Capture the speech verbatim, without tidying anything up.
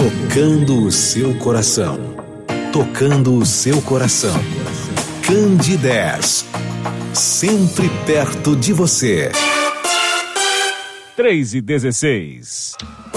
Tocando o seu coração. Tocando o seu coração. Candidez. Sempre perto de você. três e dezesseis.